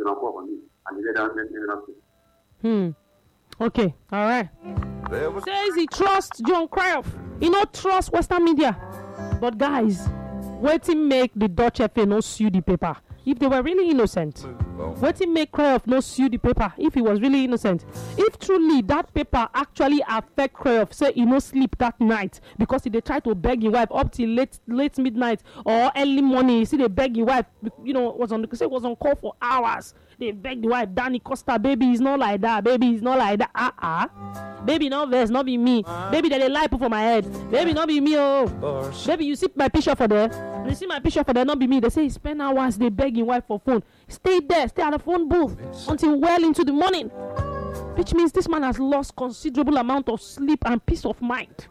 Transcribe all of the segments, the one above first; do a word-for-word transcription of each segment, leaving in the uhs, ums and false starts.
don't call on me. And they don't let me know. Hmm. Okay. All right. Says he trusts John Cruyff. He not trust Western media. But guys, waiting make the Dutch F A no sue the paper if they were really innocent. Waiting make Cruyff no sue the paper if he was really innocent. If truly that paper actually affect Cruyff, say he no sleep that night because he they try to beg his wife up till late late midnight or early morning. You see they beg his wife, you know, was on the say was on call for hours. They beg the wife, Danny Costa, baby, it's not like that. Baby, it's not like that. Ah uh ah. Uh. Baby, no verse, not be me. Baby, that they lie put for my head. Baby, not be me. Oh, baby, you see my picture for there. You see my picture for there, not be me. They say he spend hours. They beg his wife for phone. Stay there, stay at the phone booth until well into the morning. Which means this man has lost considerable amount of sleep and peace of mind.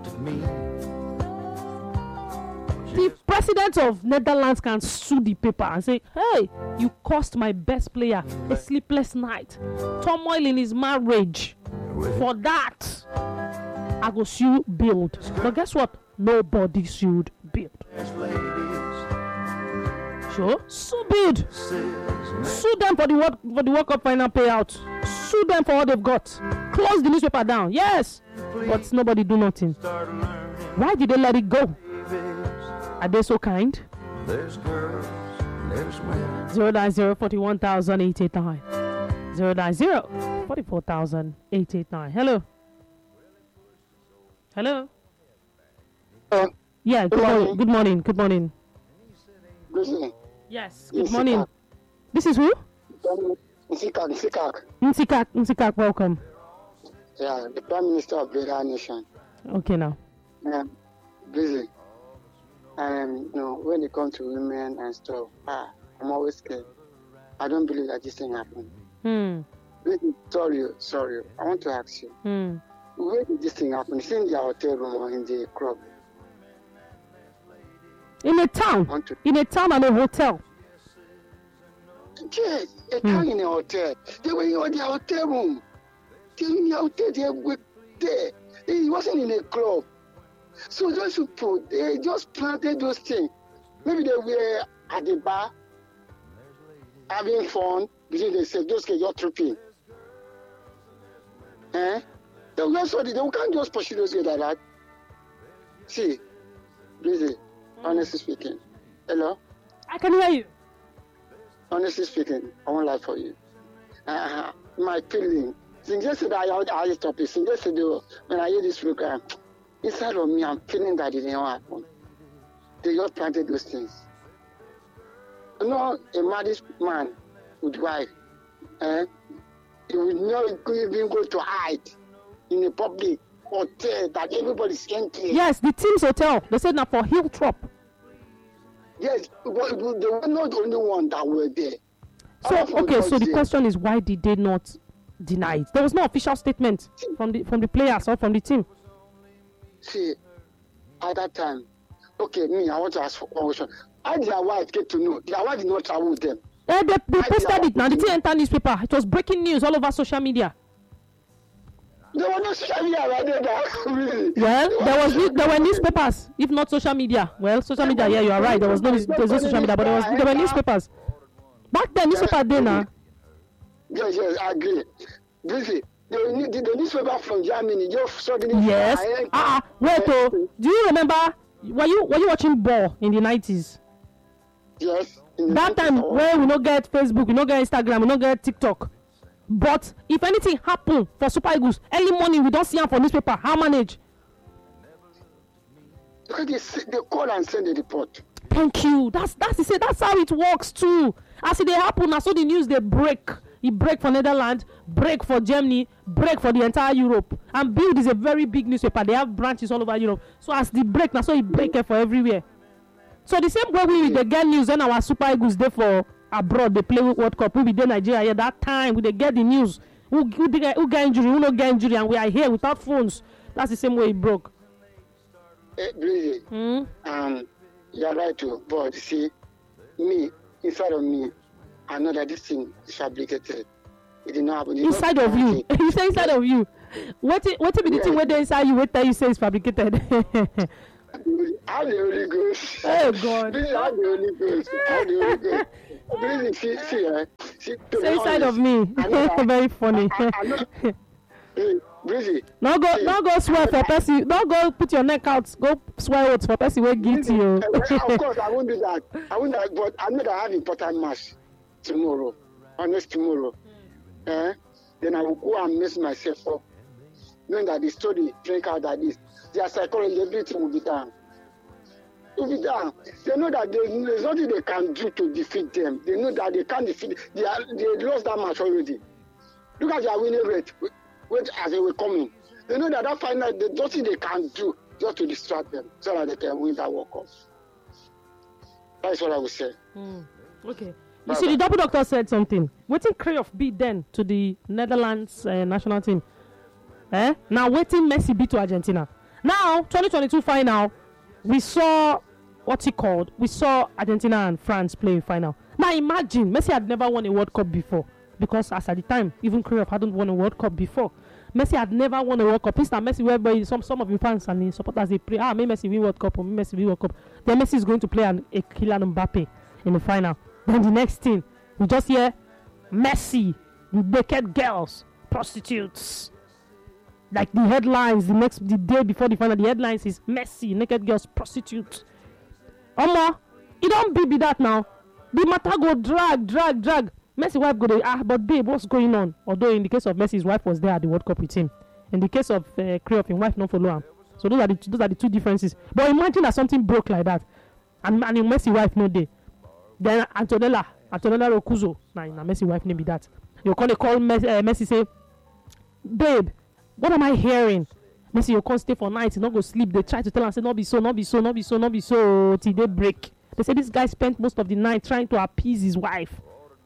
The president of Netherlands can sue the paper and say, hey, you cost my best player a sleepless night, turmoil in his marriage. For that, I go sue Build. But guess what? Nobody sued Build. Sure, sue Build. Sue them for the World, for the World Cup final payout. Sue them for what they've got. Close the newspaper down. Yes, but nobody do nothing. Why did they let it go? Are they so kind? Zero nine zero forty one thousand eight eight nine. Zero nine zero forty four thousand eight eight nine. Hello. Hello. Uh, yeah. Good, good morning. morning. Good morning. Good morning. Good morning. Yes. Good morning. This is who? Nsikak. Nsikak. Nsikak. Nsikak. Welcome. Yeah, the Prime Minister of the United Nation. Okay, now. Yeah, busy. And you know, when it comes to women and stuff, ah, I'm always scared. I don't believe that this thing happened. Hmm. Sorry, sorry. I want to ask you. Hmm. Where did this thing happen? Is it in the hotel room or in the club? In a town. To... In a town and a hotel. Yes, a town hmm. in a hotel. They were in the hotel room. They were in the hotel. They were there. It wasn't in a club. So those people, they just planted those things. Maybe they were at the bar, having fun, because they said, those guys, you're tripping. Eh? They can't just pursue those guys like that. See, Lizzie, honestly speaking. Hello? I can hear you. Honestly speaking, I won't lie for you. Uh, my feeling, since yesterday I had this topic, since yesterday when I hear this program, inside of me, I'm feeling that it didn't happen. They just planted those things. You know, a married man with wife, eh? He would not even go to hide in a public hotel that everybody's entering. Yes, the team's hotel. They said now for Hilltop. Yes, but they were not the only one that were there. So, okay, so the there. question is, why did they not deny it? There was no official statement from the from the players or from the team. See, at that time, okay, me, I want to ask for one question. How did their wife get to know? Their wife did not travel with them. Uh, they they posted it now. The thing entered newspaper. It was breaking news all over social media. There was no social media right there. Really. Well, there was there were newspapers, if not social media. Well, social media, yeah, you are right. There was no there was no social media, but there was there were newspapers. Back then, newspaper day now. Yes, yes, I agree. Busy. The, the, the newspaper from Germany just saw the newspaper. Yes. Ah, uh, wait, oh. Do you remember? Were you were you watching ball in the nineties? Yes. That time when we don't get Facebook, we don't get Instagram, we don't get TikTok. But if anything happen for Super Eagles, early morning we don't see them for newspaper. How manage? Because they, they call and send a report. Thank you. That's that's it. That's how it works too. As it they happen, I saw the news they break. It break for Netherlands, break for Germany, break for the entire Europe. And Bild is a very big newspaper. They have branches all over Europe. So as the break, now so it break for everywhere. So the same way we they get news when our Super Eagles there for abroad, they play World Cup. We be there Nigeria here that time. We they get the news. Who who, who get injury, who no get injury, and we are here without phones. That's the same way it broke. Hey, Breezy, mm? um, you're right too. But see, me inside of me, I know that this thing is fabricated. It did not happen. Inside of you, you say inside of you. What it, what it be the yeah. thing where they inside you? What you say is fabricated? I'm the Holy Ghost. Oh God! I'm the Holy Ghost. I'm the Holy Ghost. Breezy, see, see, uh, see. Say side of me. Very funny. I, I, I know, hey, Breezy. No go, see, no go swear for person. Don't go put your neck out. Go swear out for person. Will guilty you. Uh, well, of course, I won't do that. I won't. Do that, but I know that I have important match tomorrow. Honest tomorrow. Eh? Then I will go and mess myself up, knowing that the story drink out like this. Their psychology, everything will be down. Will be down. They know that they, there's nothing they can do to defeat them. They know that they can't defeat. They are, they lost that match already. Look at their winning rate. Wait as they were coming. They know that that final, there's nothing they can do just to distract them, so that they can win that World Cup. That's what I would say. Mm. Okay. You see, the double doctor said something. Waiting Cruyff beat then to the Netherlands uh, national team. Eh? Now waiting Messi beat to Argentina. Now twenty twenty-two final, we saw what's it called? We saw Argentina and France play final. Now imagine Messi had never won a World Cup before, because as at the time even Cruyff hadn't won a World Cup before. Messi had never won a World Cup. Please, now Messi, whereby some some of your fans and the supporters they pray, ah, may Messi win World Cup, or may Messi win World Cup. Then Messi is going to play an, a Kylian Mbappe in the final. Then the next thing, we just hear Messi, naked girls, prostitutes. Like the headlines, the next the day before the final, the headlines is Messi, naked girls, prostitutes. Omo, it don't be, be that now. The matter go drag, drag, drag. Messi wife go there, ah, but babe, what's going on? Although in the case of Messi, his wife was there at the World Cup with him. In the case of uh, Cruyff, his wife not follow him. So those are the those are the two differences. But imagine that something broke like that, and and Messi wife no day. Then Antonella, Antonella Roccuzzo, nah, nah, Messi wife name be that. You call call Messi, uh, Messi say, babe, what am I hearing? Messi, you can't stay for night, you not go sleep. They try to tell him, say, not be so, not be so, not be so, not be so, till they break. They say this guy spent most of the night trying to appease his wife.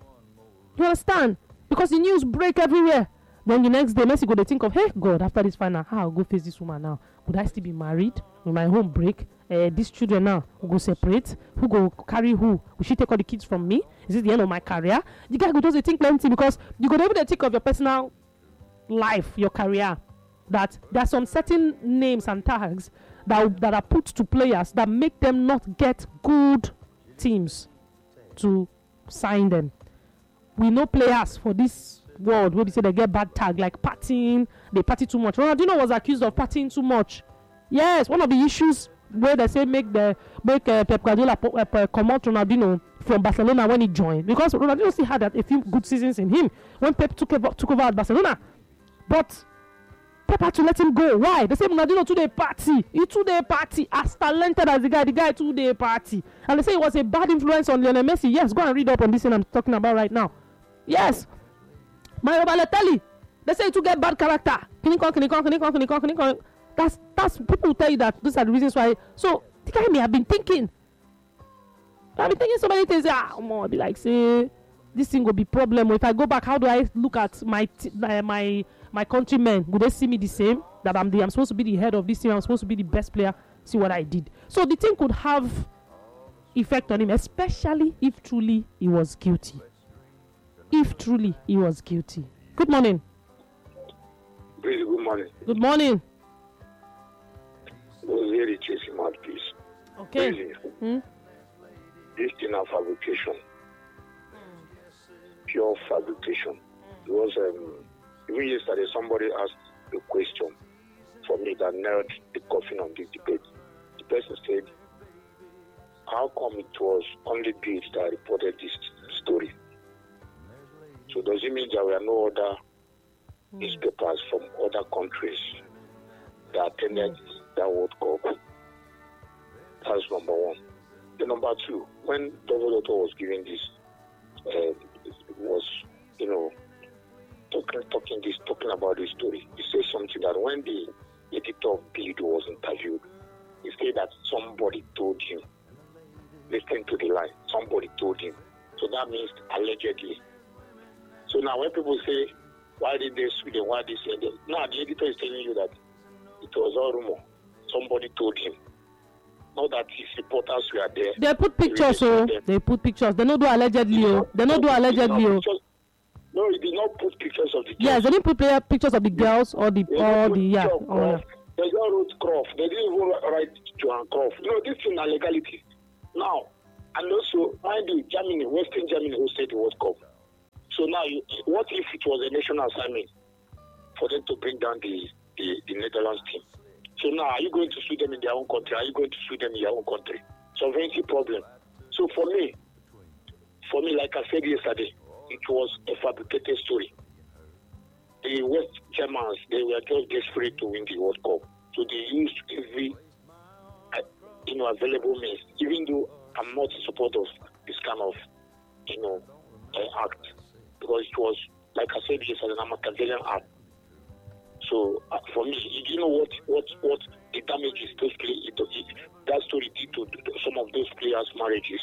You understand? Because the news break everywhere. Then the next day, Messi go to think of, hey, God, after this final, how I'll go face this woman now? Would I still be married? Will my home break? Uh, these children now will go separate. Who go carry who? Will she take all the kids from me? Is it the end of my career? The guy go just think plenty, because you go able to think of your personal life, your career, that there are some certain names and tags that, that are put to players that make them not get good teams to sign them. We know players for this world where we say they get bad tag, like partying, they party too much. Ronaldinho was accused of partying too much. Yes, one of the issues where they say make the make uh, Pep Guardiola uh, come out Ronaldinho from Barcelona when he joined, because Ronaldinho still had a few good seasons in him when Pep took over, took over at Barcelona, but Pep had to let him go. Why? They say Ronaldinho two-day party. He two-day party. As talented as the guy, the guy two-day party. And they say it was a bad influence on Lionel Messi. Yes, go and read up on this thing I'm talking about right now. Yes. Mario Balotelli. They say to get bad character. Can you call, can you call, can you call, can you call, can you call? That's, that's, people will tell you that those are the reasons why. So, the guy may have been thinking. I've been thinking so many things. Ah, I'll be like, say, this thing will be problem. If I go back, how do I look at my, t- uh, my, my countrymen? Would they see me the same? That I'm the, I'm supposed to be the head of this team. I'm supposed to be the best player. See what I did. So, the thing could have effect on him, especially if truly he was guilty. If truly he was guilty. Good morning. Really good morning. Good morning. It was very chasing mouthpiece. Okay. Really. Hmm? This thing of fabrication. Pure fabrication. It was, um, even yesterday, somebody asked a question for me that narrowed the coffin on this debate. The person said, how come it was only Bill that reported this story? So does it mean there were no other mm. newspapers from other countries that attended mm. that World Cup? That's number one. The number two, when Double Doctor was giving this, uh, was, you know, talking, talking this, talking about this story, he said something that when the editor of Bild was interviewed, he said that somebody told him, listen to the line, somebody told him. So that means allegedly. So now when people say, why did they sue them, why did they say them? Now the editor is telling you that it was all rumor. Somebody told him. Not that his reporters were there. They put pictures, so they put pictures. They don't do allegedly, oh. They don't do allegedly, oh. No, he did not put pictures of the girls. Yes, they didn't put player pictures of the girls or the, or the, yeah. Oh, yeah. They just wrote Croft. They didn't even write Johan Croft. You know, this is a legality. Now, And also, mind you, Germany, Western Germany hosted the World Cup. So now, you, what if it was a national assignment for them to bring down the, the, the Netherlands team? So now, are you going to sue them in their own country? Are you going to sue them in your own country? Sovereignty problem. So for me, for me, like I said yesterday, it was a fabricated story. The West Germans, they were just desperate to win the World Cup. So they used every uh, you know, available means, even though I'm not in support of this kind of, you know, uh, act. Because it was, like I said yesterday, a Machiavellian act. So uh, for me, you know what what what the damages those play, it, it, that story did to some of those players' marriages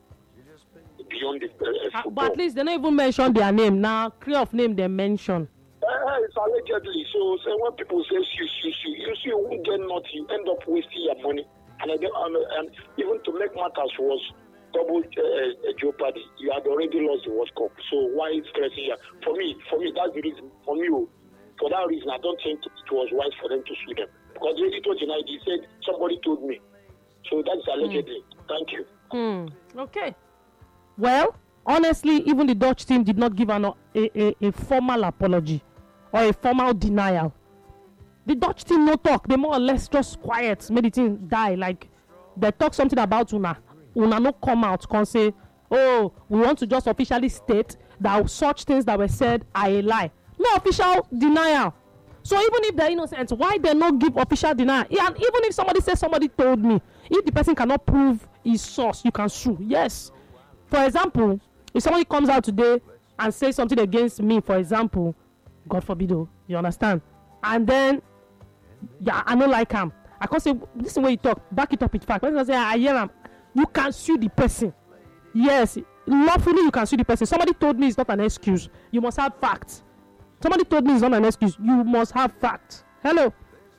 beyond the uh, uh, but at least they don't even mention their name. Now, clear of name they mention. Uh, it's allegedly. So, so when people say you, you, you, you, you won't get nothing, you end up wasting your money. And, I, and, and even to make matters worse, double uh, jeopardy. You had already lost the World Cup. So why stressing you? For me, for me, that's the reason. For me, for that reason, I don't think it was wise for them to sue them. Because the editor tonight, he said, somebody told me. So that's allegedly. Mm. Thank you. Mm. Okay. Well, honestly, even the Dutch team did not give an, a, a, a formal apology or a formal denial. The Dutch team no talk. They more or less just quiet, made the team die. Like, they talk something about Una. Una no come out, can say, oh, we want to just officially state that such things that were said are a lie. No official denial. So even if they're innocent, why they not give official denial? Yeah, and even if somebody says somebody told me, if the person cannot prove his source, you can sue. Yes. For example, if somebody comes out today and says something against me, for example, God forbid, oh, you understand? And then, yeah, I don't like him. I can't say, this is the way you talk, back it up with fact. When I say, I hear him, you can sue the person. Yes, lawfully you can sue the person. Somebody told me it's not an excuse. You must have facts. Somebody told me it's not an excuse. You must have facts. Hello.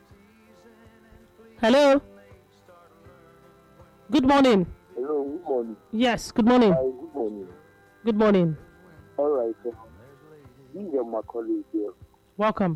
Hello. Good morning. Hello, good morning. Yes, good morning. Hi, good morning. Good morning. All right. Uh, this is my colleague here. Welcome.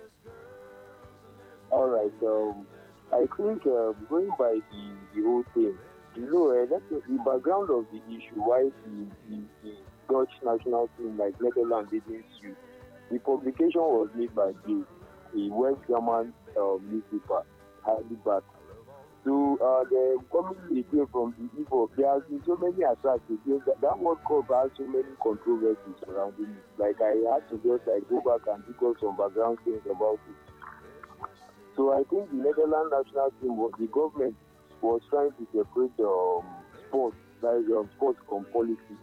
All right. Um, I think uh, going by the, the whole thing, you know, uh, that's the background of the issue. Why the, the, the Dutch national team, like Netherlands, didn't sue. The publication was made by the, the West German uh, newspaper, Heidelberg. So uh, the coming again from the Evo, there has been so many attacks against that. That World Cup has so many controversies surrounding it. Like I had to just like go back and pick up some background things about it. So I think the Netherlands national team, the government was trying to separate um, sports, that is um, sports from politics,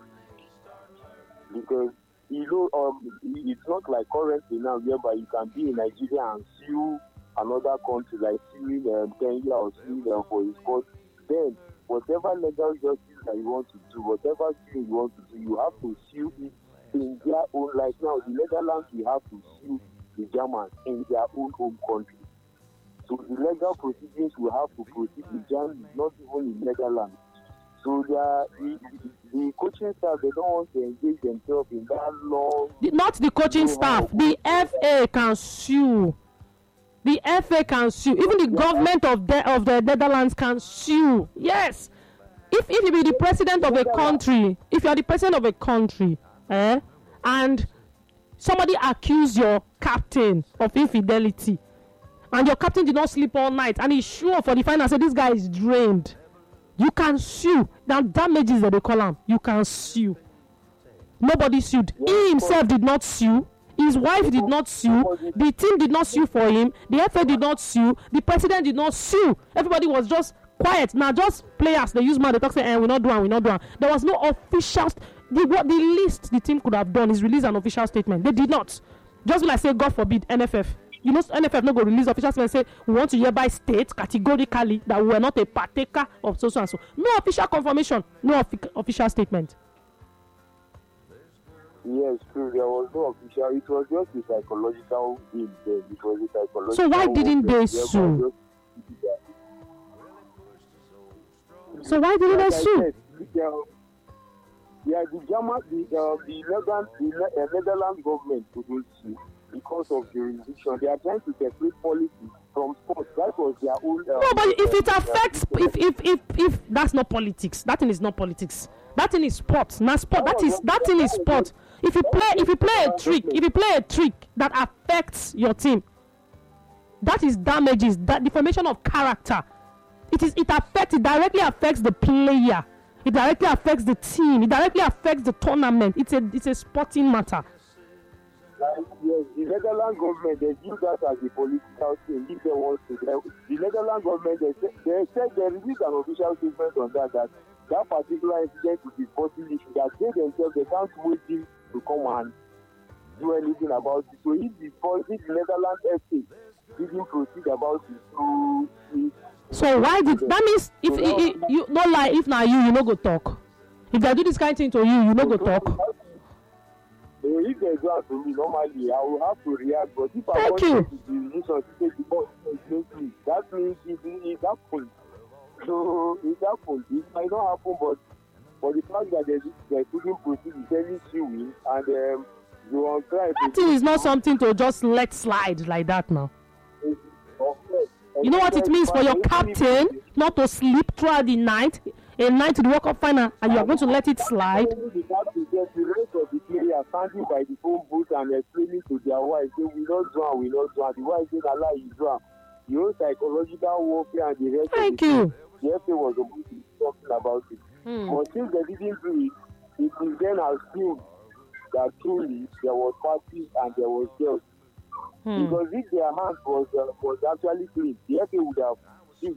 because you know um, it's not like currently now whereby you can be in Nigeria and sue another country, like suing um, Kenya or suing them for his sport. Then whatever legal justice that you want to do, whatever thing you want to do, you have to sue it in their own. Like now, the Netherlands will have to sue the Germans in their own home country. So the legal proceedings will have to proceed with Germany, not even in Netherlands. So they are, the, the, the coaching staff, they don't want to engage themselves in that long... Not the coaching staff. The F A can sue. The F A can sue. Even the yeah. government of the, of the Netherlands can sue. Yes. If, if you be the president of a country, if you are the president of a country, eh, and somebody accuse your captain of infidelity, and your captain did not sleep all night, and he's sure for the final, say this guy is drained, you can sue. Now damages that they call him, you can sue. Nobody sued. He himself did not sue. His wife did not sue. The team did not sue for him. The F A did not sue. The president did not sue. Everybody was just quiet. Now just players, they use man, they talk say, eh, we're not doing, we're not doing. There was no official. The what the least the team could have done is release an official statement. They did not. Just like say, God forbid, N F F. You know, N F F not going to release official statement and say we want to hereby state categorically that we were not a partaker of so so and so. No official confirmation, no of- official statement. Yes, true. There was no official. It was just a psychological thing. It was a psychological. So why didn't they sue? So why didn't they sue? Yeah, the German, the uh, the Netherlands, the uh, Netherlands government couldn't sue because of jurisdiction. They are trying to separate politics from sports. That was their own. Uh, no, but if it uh, affects, if, if if if that's not politics, that thing is not politics. That thing is sports. Now sport. That is that thing is sport. If you play, if you play a trick, if you play a trick that affects your team, that is damages. That deformation of character. It is. It affects. It directly affects the player. It directly affects the team. It directly affects the tournament. It's a. It's a sporting matter. Like, yes, the Netherlands government, they use that as a political thing. If they want to, the Netherlands government, they say, they said they released an official statement on that, that that particular incident is a sporting issue, that they themselves, they can't wait him to come and do anything about it. So if the, if the Netherlands F A didn't proceed about it, so it, so why did, that means, if, so if, if you, no lie, if now you, you no go talk. If they do this kind of thing to you, you no go talk. So if they do that to me, normally I will have to react. But if I Thank want you. to the decision to take the ball against me, that means it, it happened. So it happened. It might not happen, but for the fact that they they couldn't proceed with any suing and um, you are trying to. That thing is not something to just let slide like that now. You know what it means for your captain not to sleep throughout the night, a night to the World Cup final, and you are going to let it slide? The captain, the rest of the players standing by the phone booth and explaining to their wives, they will not drown, we not drown. The wife said, Allah, you drown. The whole psychological warfare and the rest. Thank of you. The F A was supposed to be talking about it. Hmm. But since they didn't do it, it is then assumed that truly there was parties and there was guilt. Hmm. Because if their hand was uh, was actually clean, the F A would have seen.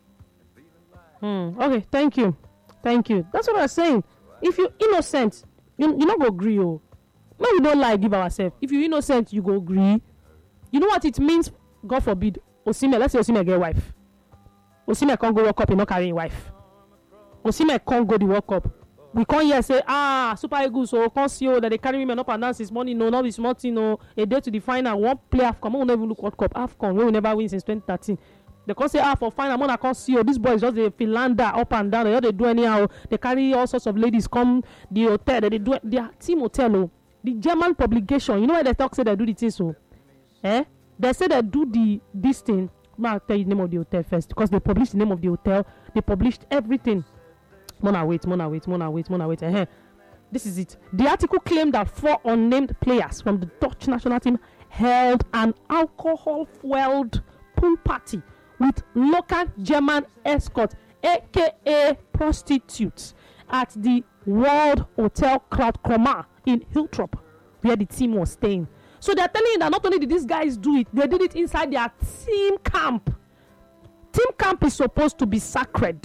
Hmm. Okay, thank you. Thank you. That's what I was saying. If you're innocent, you you not go agree. Oh. No, we don't lie, give ourselves. If you're innocent, you go agree. You know what it means? God forbid, Osimhen, let's say Osimhen get wife. Osimhen can't go World Cup, he not carrying wife. Osimhen can't go the World Cup. We can't hear say, ah, Super Eagles, so can't see oh, that they carry women up and down since morning, no, not this morning, no, a day to the final, one play AFCON, we will never look World Cup, AFCON, we will never win since twenty thirteen. They can't say, ah, for final, man, I can't see oh, this boy is just a philander up and down, they, they do anyhow, they carry all sorts of ladies come the hotel, they do their team hotel, oh. The German publication, you know why they talk, say they do the thing so? Eh? They say they do the this thing, I'll tell you the name of the hotel first, because they published the name of the hotel, they published everything. Mona wait, Mona wait, Mona wait, Mona wait. Uh-huh. This is it. The article claimed that four unnamed players from the Dutch national team held an alcohol-fueled pool party with local German escorts, aka prostitutes, at the World Hotel Krautkrommer in Hiltrop, where the team was staying. So they're telling you that not only did these guys do it, they did it inside their team camp. Team camp is supposed to be sacred.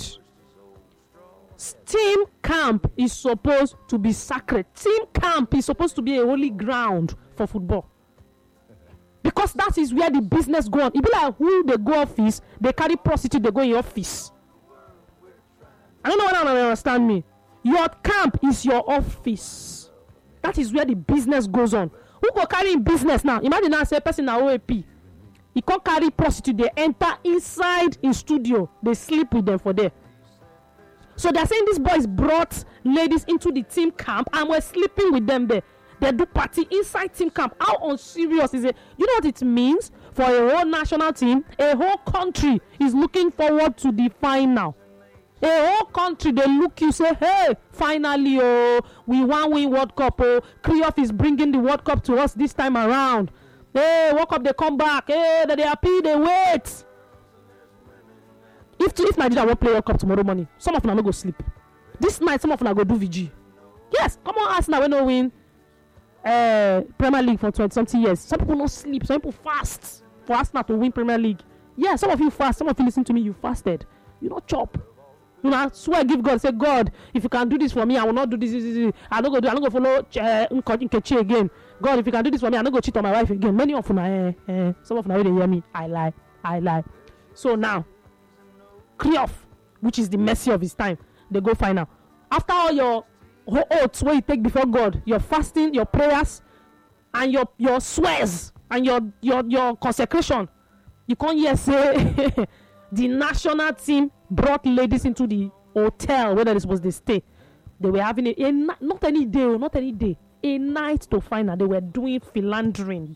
Team camp is supposed to be sacred. Team camp is supposed to be a holy ground for football. Because that is where the business go on. It be like who they go office, they carry prostitute, they go in your office. I don't know whether you understand me. Your camp is your office. That is where the business goes on. Who go carry in business now? Imagine now say person na O A P. He can't carry prostitute, they enter inside in studio, they sleep with them for there. So they're saying these boys brought ladies into the team camp and were sleeping with them there. They do party inside team camp. How unserious is it? You know what it means for a whole national team? A whole country is looking forward to the final. A whole country, they look you say, hey, finally, oh, we won win World Cup. Oh, Kriyoff is bringing the World Cup to us this time around. Hey, World Cup, they come back. Hey, they happy, they wait. If to, if Nigeria won't play World Cup tomorrow morning, some of them no go sleep. This night, some of them go do V G. Yes, come on, Arsenal we no win uh, Premier League for twenty something years. Some people no sleep. Some people fast for Arsenal to win Premier League. Yeah, some of you fast. Some of you listen to me. You fasted. You not chop. You know, I swear, give God. Say God, if you can do this for me, I will not do this. this, this, this. I don't go do. I don't go follow uh, Nkechi again. God, if you can do this for me, I don't go cheat on my wife again. Many of you, eh, eh, some of you they hear me. I lie. I lie. So now. Kriyoff, which is the mercy of his time, they go final. After all your oaths where you take before God, your fasting, your prayers, and your your swears and your your your consecration, you can't hear say the national team brought ladies into the hotel where they're supposed to stay. They were having a, a not any day, not any day, a night to final. They were doing philandering there.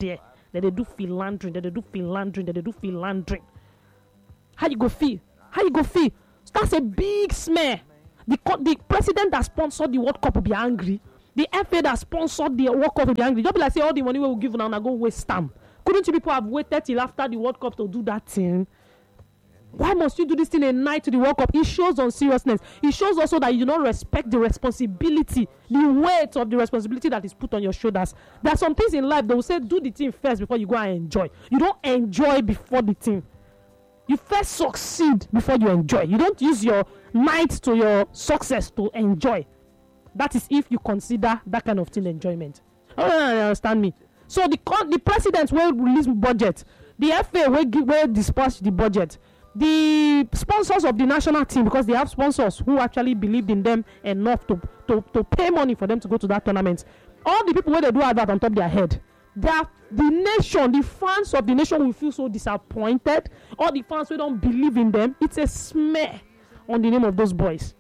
That they do philandering, that they do philandering, that they do philandering. How you go feel? How you go feel? So that's a big smear. The, the president that sponsored the World Cup will be angry. The F A that sponsored the World Cup will be angry. Just be like, say, all the money we will give now, and go waste time. Couldn't you people have waited till after the World Cup to do that thing? Why must you do this thing a night to the World Cup? It shows on seriousness. It shows also that you don't respect the responsibility, the weight of the responsibility that is put on your shoulders. There are some things in life that will say, do the thing first before you go and enjoy. You don't enjoy before the thing. You first succeed before you enjoy. You don't use your night to your success to enjoy. That is if you consider that kind of thing enjoyment. Oh, you understand me? So the the president will release budget. The F A will, will disperse the budget. The sponsors of the national team, because they have sponsors who actually believed in them enough to, to, to pay money for them to go to that tournament. All the people where they do have that on top of their head. That the nation, the fans of the nation will feel so disappointed. All the fans who don't believe in them, it's a smear on the name of those boys.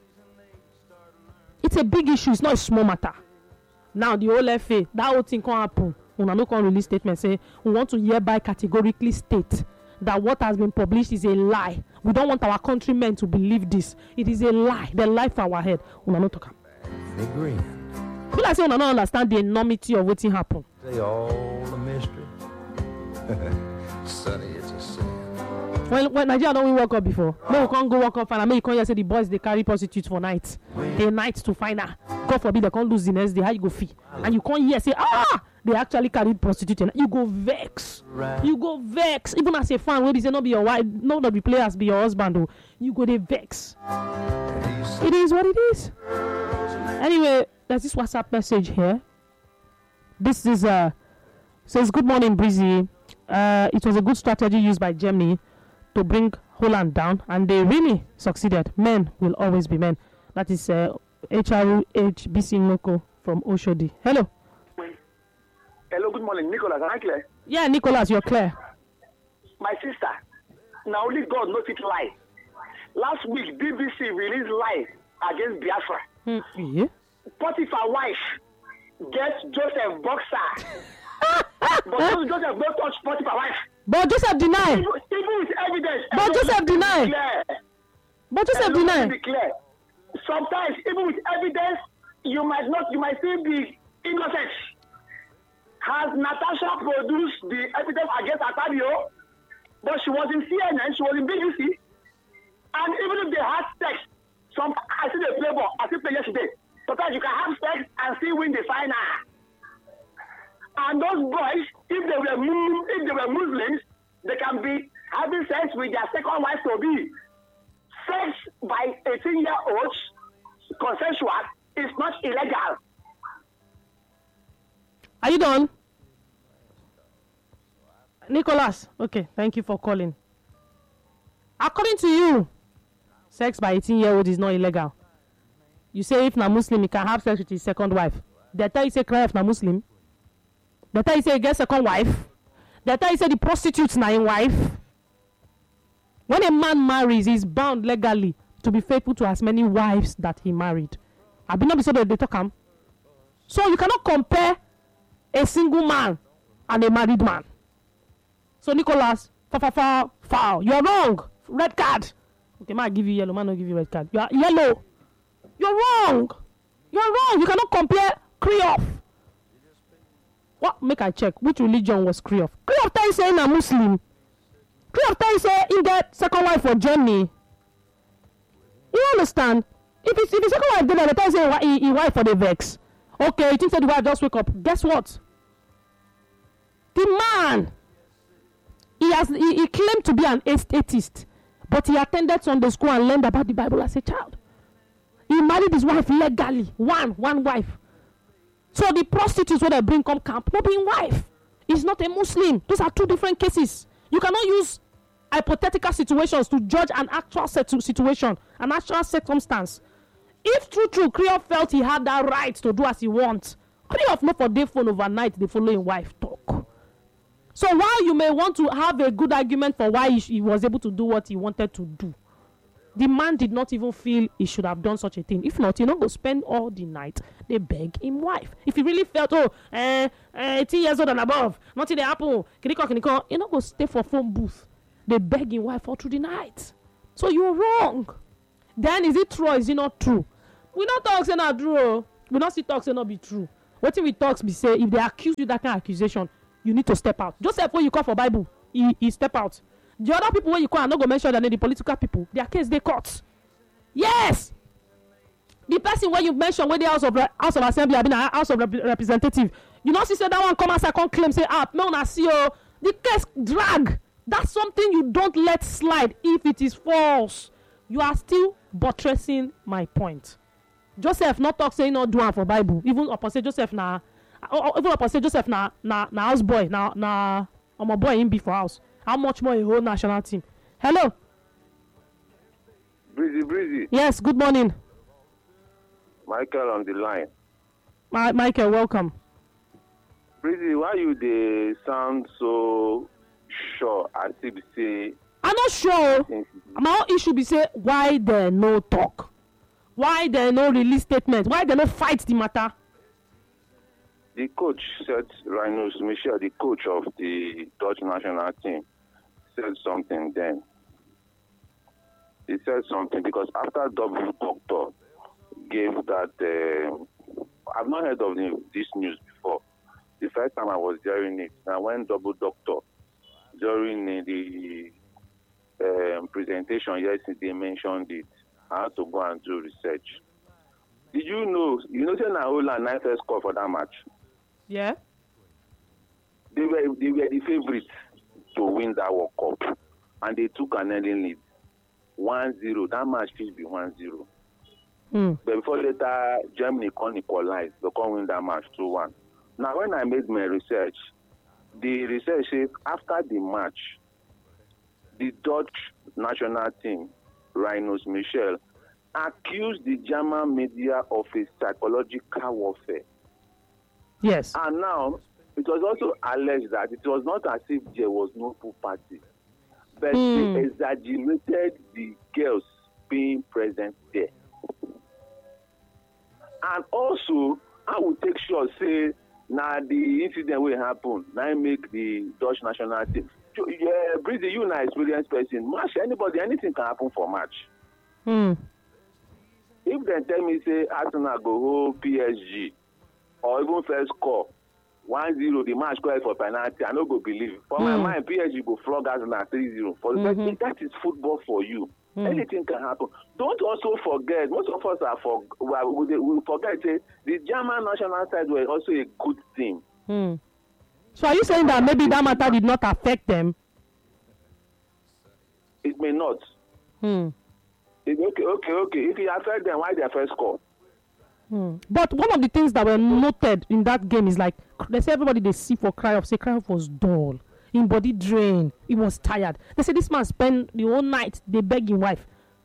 It's a big issue. It's not a small matter. Now the whole F A, that whole thing can happen. Una no can release statement say we want to hereby categorically state that what has been published is a lie. We don't want our countrymen to believe this. It is a lie. They lie for our head. Una no talk. They green. Feel like say una no understand the enormity of what happened. They all a mystery. Sonny, it's a sin. When, when Nigeria don't work up before, no, we can't go work up and I mean you can't say the boys they carry prostitutes for night. They night to find her. God forbid they can't lose the next day. How you go fee? And you can't hear say ah they actually carried prostitute. And you go vex. Right. You go vex. Even as a fan, where they say not be your wife, no not be players, be your husband. Oh, you go they vex. It is what it is. Anyway, there's this WhatsApp message here. This is uh says good morning, Breezy. Uh, it was a good strategy used by Germany to bring Holland down, and they really succeeded. Men will always be men. That is uh, H R H B C Noko from Oshodi. Hello. Hello, good morning, Nicholas. Am I clear? Yeah, Nicholas, you're clear. My sister, now only God knows it lie. Last week, B B C released lie against Biafra. Mm, yeah. Potiphar wife gets Joseph boxer. But Joseph don't touch Potiphar wife. But Joseph denied. Even, even with evidence. But Joseph denied. But Joseph denied. Sometimes, even with evidence, you might not, you might still be innocent. Has Natasha produced the evidence against Atadio? But she was in C N N, she was in B B C. And even if they had sex, some I see the play ball, I see play yesterday. Sometimes you can have sex and still win the final. And those boys, if they were if they were Muslims, they can be having sex with their second wife to be. Sex by eighteen-year-olds, consensual, is not illegal. Are you done? Nicholas, okay, thank you for calling. According to you, sex by eighteen-year-old is not illegal. You say if na Muslim, he can have sex with his second wife. They tell you say cry if na Muslim. They tell you say get second wife. They tell you say the prostitute's na him wife. When a man marries, he's bound legally to be faithful to as many wives that he married. I be not be so that they talk him. So you cannot compare a single man and a married man. So Nicholas, fa fa fa foul. You're wrong. Red card. Okay, man, I give you yellow. Man, I'll give you red card. You are yellow. You're wrong. You're wrong. You cannot compare Kriov. What? Make I check. Which religion was Kriov? Kriov tell you say a Muslim. Kriov tell you say he get second wife for Germany. You understand? If it's if his second wife did that, they tell you say he, he wife for the vex. Okay, you think that the wife just wake up. Guess what? The man, he has he, he claimed to be an atheist, but he attended Sunday school and learned about the Bible as a child. He married his wife legally. One, one wife. So the prostitutes when they bring come camp, not being wife. He's not a Muslim. Those are two different cases. You cannot use hypothetical situations to judge an actual situation, an actual circumstance. If true, true, Kriov felt he had that right to do as he wants, Kriov not for day phone overnight, the following wife talk. So while you may want to have a good argument for why he, he was able to do what he wanted to do, The man did not even feel he should have done such a thing. If not, you know, go spend all the night. They beg him wife. If he really felt, oh, eh, eh, eighteen years old and above, nothing they happen, kiniko, kiniko, you know, go stay for phone booth. They beg him wife all through the night. So you're wrong. Then is it true or is it not true? We not talk say not true. We not see talk say not be true. What if we talks be say if they accuse you that kind of accusation, you need to step out. Just like when you call for Bible, he, he step out. The other people when you call, I'm not going to mention that the political people, their case they caught. Yes. The person when you mention when the House of House of Assembly have been a House of Rep- Representative, you know, she said that one come as I can claim say, ah, no, na see you. The case drag. That's something you don't let slide if it is false. You are still buttressing my point. Joseph not talk saying not do one for Bible. Even upon say Joseph na, even upon say Joseph na na na house boy na na I'm a boy in be for house. How much more a whole national team? Hello. Breezy, breezy. Yes. Good morning. Michael on the line. My, Michael, welcome. Breezy, why you they sound so sure as if say? I'm not sure. My own issue be say why there no talk, why there no release statement, why there no fight the matter. The coach said, Rinus Michel, the coach of the Dutch national team, said something then. He said something because after double doctor gave that, uh, I've not heard of the, this news before. The first time I was hearing it, now when double doctor during the um, presentation yesterday mentioned it, I had to go and do research. Did you know? You know, say Naola nine first score for that match. Yeah. They were they were the favorites to win that World Cup, and they took an early lead, one zero. That match should be one zero. Mm. But before later, Germany can equalize. They can win that match two one. Now, when I made my research, the research says after the match, the Dutch national team, Rinus Michel, accused the German media of a psychological warfare. Yes. And now, it was also alleged that it was not as if there was no pool party, but mm. they exaggerated the girls being present there. And also, I will take sure, say, now the incident will happen, now make the Dutch national team. Yeah, Breezy, you an experienced person. Match, anybody, anything can happen for match. Mm. If they tell me, say, Arsenal go hold P S G, or even first score, one zero, the match called for penalty, I no go believe. For mm. my mind, P S G go flog Arsenal three zero. For the mm-hmm. that is football for you. Mm. Anything can happen. Don't also forget, most of us are for, well, we, we forget, say, the German national side were also a good team. Mm. So are you saying that maybe that matter did not affect them? It may not. Hmm. It, okay, okay, okay. If it affects them, why their first score? Hmm. But one of the things that were noted in that game is like, they say everybody they see for Cruyff, say Cruyff was dull, in body drained, he was tired. They say this man spent the whole night, they beg his wife.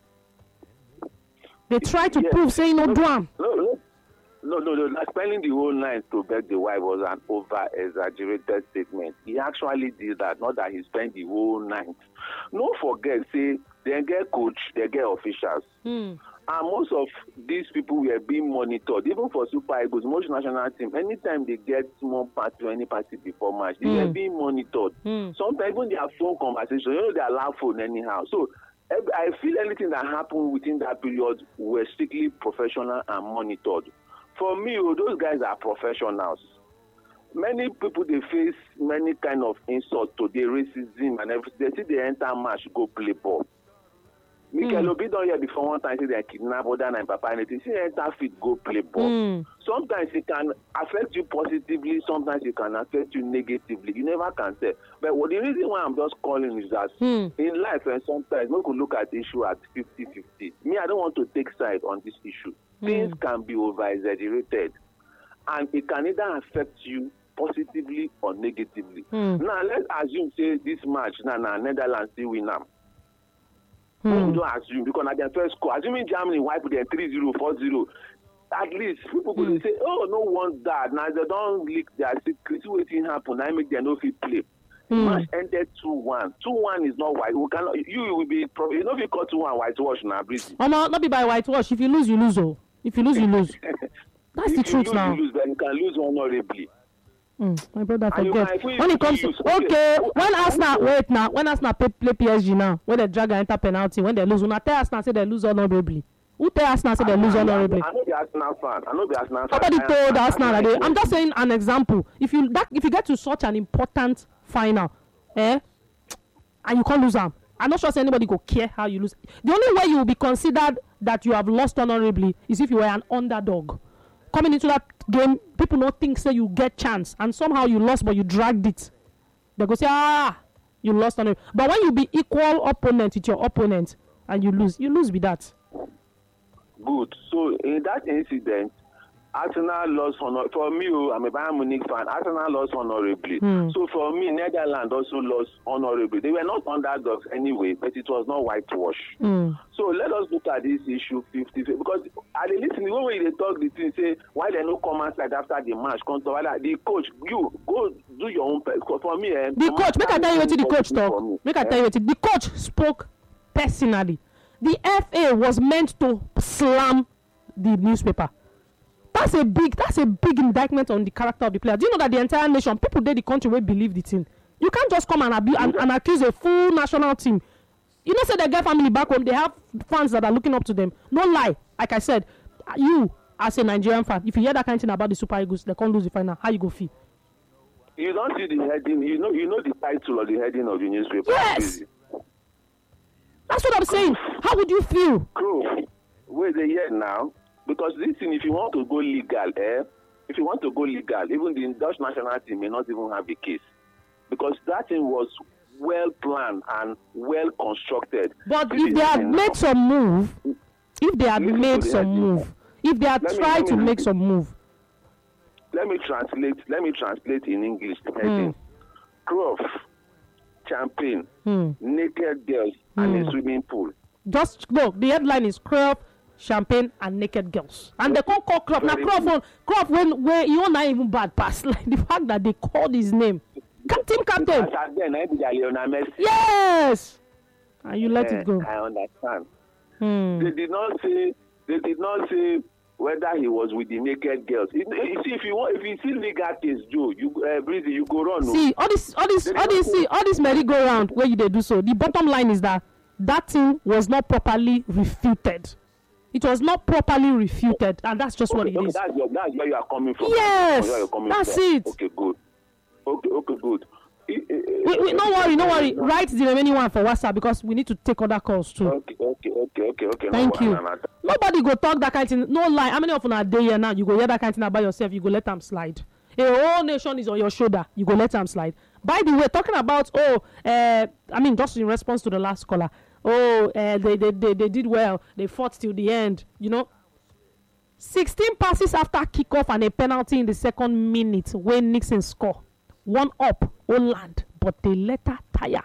They try to yes. prove, saying no, no drum. No, no. No, no, no. Spending the whole night to beg the wife was an over-exaggerated statement. He actually did that, not that he spent the whole night. Don't forget, say, they get coach, they get officials. Mm. And most of these people were being monitored. Even for Super Eagles, most national teams, anytime they get small party or any party before match, they mm. were being monitored. Mm. Sometimes even their phone conversation, you know, they allow phone anyhow. So I feel anything that happened within that period were strictly professional and monitored. For me, oh, those guys are professionals. Many people, they face many kind of insults today, racism and everything. They see they enter match, go play ball. Mikel mm. Obi don't hear before one time say they kidnap other than Papa and they see enter fit, go play ball. Mm. Sometimes it can affect you positively, sometimes it can affect you negatively. You never can tell. But what the reason why I'm just calling is that mm. in life, and sometimes we could look at the issue at fifty fifty. Me, I don't want to take side on this issue. Mm. Things can be over-exaggerated, and it can either affect you positively or negatively. Mm. Now, let's assume, say, this match, now, now Netherlands still win now. Mm. Don't assume, because at their first score, assuming Germany wipe them three zero, four zero, at least people will mm. say, oh, no one that. Now, they don't leak their secrets. Waiting happen, I make them no fit play. The Mm. match ended two one. two one is not white. We cannot. You will be. pro- You know if you call two one whitewash now, breezy. Omo, not be by whitewash. If you lose, you lose. Oh, if you lose, you lose. That's If the you truth lose, now. You lose, then you can lose honorably. Mm, my brother, And you forget. can- if we- When it if comes we to use- okay. okay, when I- I Arsenal know. wait now, when Arsenal play, play P S G now, when they drag and enter penalty, when they lose, una tell Arsenal say they lose honorably. Who tell Arsenal say they lose I- I- honorably? I know the Arsenal fan. I know the Arsenal fan. Somebody I- told I- Arsenal I- that they, I'm just saying an example. If you that if you get to such an important final, eh, and you can't lose them, I'm not sure say anybody go care how you lose. The only way you will be considered that you have lost honorably is if you were an underdog. Coming into that game, people don't think say you get chance, and somehow you lost, but you dragged it. They go say, ah, you lost honorably. But when you be equal opponent with your opponent and you lose, you lose with that. Good. So in that incident, Arsenal lost honor. For me, oh, I'm a Bayern Munich fan. Arsenal lost honorably. Hmm. So for me, Netherlands also lost honorably. They were not underdogs anyway, but it was not whitewash. Mm. So let us look at this issue fifty because I dey listen when we dey talk the thing say why they no come outside after the match come talk like the coach you go do your own pe- for me. Eh, The coach, make I tell you wetin the coach for talk. me, Make I eh. tell you wetin the coach spoke personally. The F A was meant to slam the newspaper. That's a big, that's a big indictment on the character of the player. Do you know that the entire nation, people there, the country will believe the thing. You can't just come and, abu- and, and accuse a full national team. You know, say they get family back home, they have fans that are looking up to them. No lie, like I said, you as a Nigerian fan, if you hear that kind of thing about the Super Eagles, they can't lose the final. How you go feel? You don't see the heading. You know, you know the title or the heading of the newspaper. Yes. That's what I'm saying. How would you feel? Cool. Wait a year now. Because this thing, if you want to go legal, eh? If you want to go legal, even the Dutch national team may not even have a case. Because that thing was well planned and well constructed. But This if is they the had thing made now. some move, if they had Listen made to the some heading. move, if they had Let me- tried let to me- make some move, Let me translate. Let me translate in English. The heading: Cruyff, champagne, hmm. naked girls, and Hmm. a swimming pool. just look, the headline is Cruyff, champagne, and naked girls. And they can't call Cruyff. Now Very Cruyff, good. on, Cruyff when where you not even bad pass. Like the fact that they called his name. Ca- Team captain. As at then, I be the Lionel Messi. Yes. And you let Eh, it go. I understand. Hmm. They did not say. They did not say whether he was with the naked girls. You you see, if you want, if you see legal case, Joe, you uh, Breezy, you go run. oh. See all this, all this, all this, see all this merry-go-round where you they do so. The bottom line is that that thing was not properly refuted. It was not properly refuted, and that's just what Okay, it okay, is. that's, your, that's where you are coming from. Yes, That's where you're coming that's from. it. Okay, good. Okay, okay, good. Eh, eh, eh, Wait, wait, no worry, no worry. no. Write the remaining one for WhatsApp because we need to take other calls too. Okay, okay, okay, okay, okay. Thank no, you. no, no, no. Nobody go talk that kind of thing. No lie. How many of you are there here now? You go hear that kind of thing about yourself. You go let them slide. A whole nation is on your shoulder. You go let them slide. By the way, talking about oh, uh, I mean just in response to the last caller. Oh, uh, they, they they they did well. They fought till the end. You know. sixteen passes after kickoff and a penalty in the second minute when Nixon score. One up, Holland, but they later tire.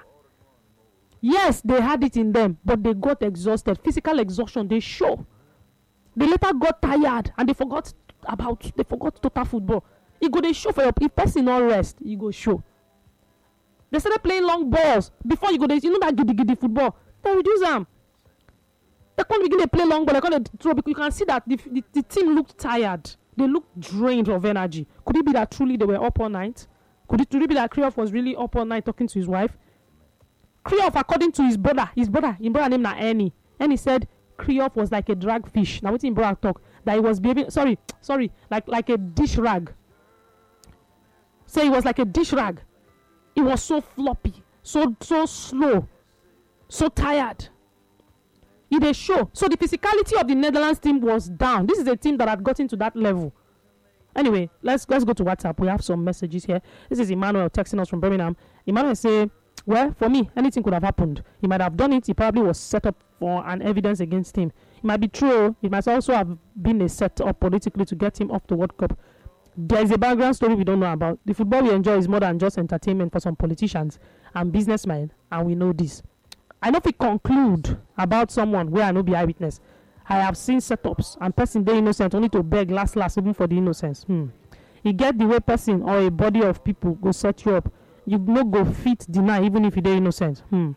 Yes, they had it in them, but they got exhausted. Physical exhaustion, they show. They later got tired and they forgot about, they forgot total football. You go, they show for your, if person not rest, you go show. They started playing long balls. Before you go, they, you know that giddy giddy football, they reduce them. They can't begin to play long ball, they can't throw, because you can see that the, the, the team looked tired. They looked drained of energy. Could it be that truly they were up all night? Could it really be that Cruyff was really up all night talking to his wife? Cruyff, according to his brother, his brother, his brother named na Ernie, Ernie said Cruyff was like a drag fish. Now, what in brother talk that he was behaving, sorry, sorry, like like a dish rag. Say he was like a dish rag. He was so floppy, so so slow, so tired. He dey show. So the physicality of the Netherlands team was down. This is a team that had gotten to that level. Anyway, let's let's go to WhatsApp. We have some messages here. This is Emmanuel texting us from Birmingham. Emmanuel say, well, for me, anything could have happened. He might have done it. He probably was set up for an evidence against him. It might be true. It might also have been a set up politically to get him off the World Cup. There is a background story we don't know about. The football we enjoy is more than just entertainment for some politicians and businessmen, and we know this. I know if we conclude about someone where I know be eyewitness. I have seen setups and person they innocent only to beg last last even for the innocence. Hmm. You get the way person or a body of people go set you up. you no go fit deny even if you dey innocent. Hmm.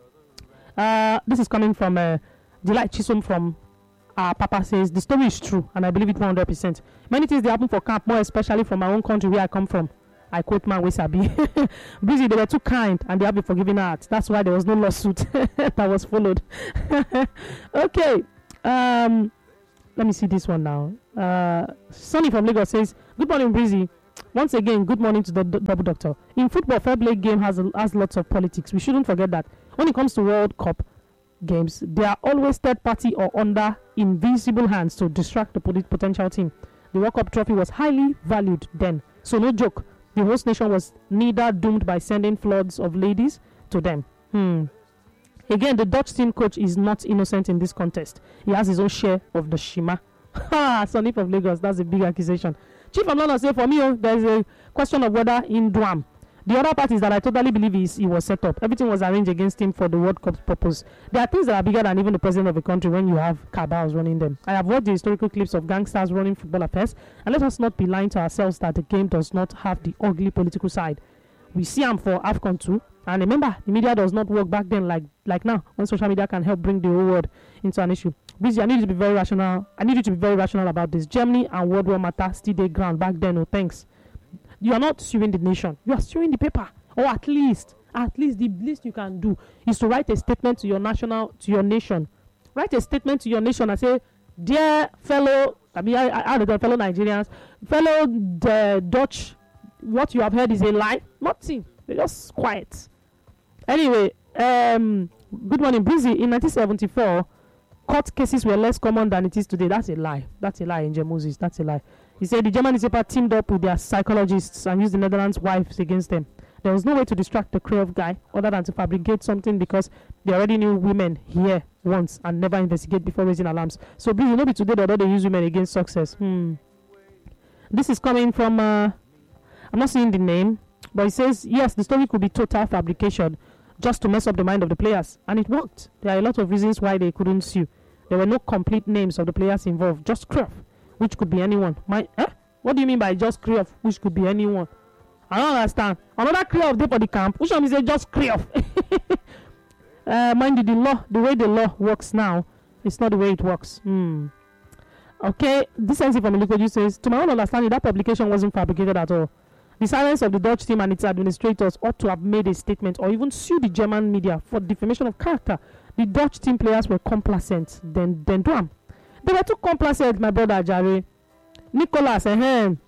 Uh, this is coming from uh, Delight Chisom from our Papa says the story is true and I believe it one hundred percent. Many things they happen for camp, more especially from my own country where I come from. I quote man Wesabi. Busy, they were too kind and they have a forgiving heart. That's why there was no lawsuit that was followed. Okay. Um, let me see this one now. Uh, Sonny from Lagos says, good morning, Breezy. Once again, good morning to the d- double doctor. In football, fair play game has, a, has lots of politics. We shouldn't forget that. When it comes to World Cup games, they are always third party or under invisible hands to distract the pot- potential team. The World Cup trophy was highly valued then. So no joke. The host nation was neither doomed by sending floods of ladies to them. Hmm. Again, the Dutch team coach is not innocent in this contest. He has his own share of the shima. Ha! Sonny from Lagos, that's a big accusation. Chief of London say for me, oh, there is a question of whether in Duam. The other part is that I totally believe he's, he was set up. Everything was arranged against him for the World Cup's purpose. There are things that are bigger than even the president of a country when you have cabals running them. I have watched the historical clips of gangsters running football affairs, and let us not be lying to ourselves that the game does not have the ugly political side. We see them for AFCON too, and remember, the media does not work back then like like now, when social media can help bring the whole world into an issue. Busy, I need you to be very rational. I need you to be very rational about this. Germany and World War matter still dey ground back then. Oh, thanks. You are not suing the nation. You are suing the paper. Or at least, at least the least you can do is to write a statement to your national, to your nation. Write a statement to your nation and say, dear fellow, I mean, I, I, I fellow Nigerians, fellow the Dutch, what you have heard is a lie. Nothing. They're just quiet. Anyway, um, good morning, Breezy. In nineteen seventy-four, court cases were less common than it is today. That's a lie. That's a lie, Angel Moses. That's a lie. He said the German newspaper teamed up with their psychologists and used the Netherlands' wives against them. There was no way to distract the Creole guy other than to fabricate something because they already knew women here once and never investigate before raising alarms. So, Breezy, you know, today that they use women against success. Hmm. This is coming from, uh, I'm not seeing the name, but it says, yes, the story could be total fabrication just to mess up the mind of the players. And it worked. There are a lot of reasons why they couldn't sue. There were no complete names of the players involved, just Cruyff, which could be anyone. My, eh? What do you mean by just Cruyff, which could be anyone? I don't understand. Another Cruyff day for the camp. Which one is it? Just Cruyff? uh, mind you, the law, the way the law works now, it's not the way it works. Hmm. Okay, this N C from Ilikoju says, to my own understanding, that publication wasn't fabricated at all. The silence of the Dutch team and its administrators ought to have made a statement or even sue the German media for defamation of character. The Dutch team players were complacent. Then, then, damn. They were too complacent, my brother Jare. Nicholas, eh,